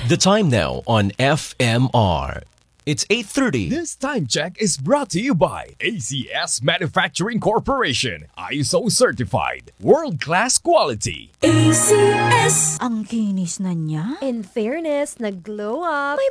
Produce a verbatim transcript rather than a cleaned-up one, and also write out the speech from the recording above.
The time now on F M R. It's eight thirty. This time check is brought to you by A C S Manufacturing Corporation. I S O certified. World-class quality. A C S. Ang kinis na niya. In fairness, nag-glow up. May